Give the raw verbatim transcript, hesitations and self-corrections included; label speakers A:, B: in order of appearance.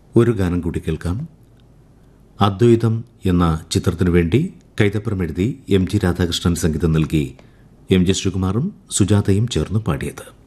A: ഒരു ഗാനം കൂടി കേൾക്കാം. അദ്വൈതം എന്ന ചിത്രത്തിനു വേണ്ടി കൈതപ്രം എഴുതി എം ജി രാധാകൃഷ്ണൻ സംഗീതം നൽകി എം ജി ശ്രീകുമാറും സുജാതയും ചേർന്ന് പാടിയത്.